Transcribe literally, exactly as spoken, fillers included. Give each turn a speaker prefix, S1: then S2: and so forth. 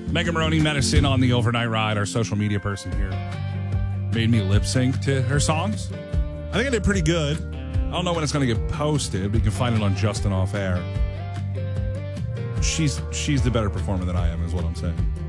S1: Megan Maroney met us in on the overnight ride. Our social media person here made me lip sync to her songs. I think I did pretty good. I don't know when it's going to get posted, but you can find it on Justin Off Air. She's she's the better performer than I am, is what I'm saying.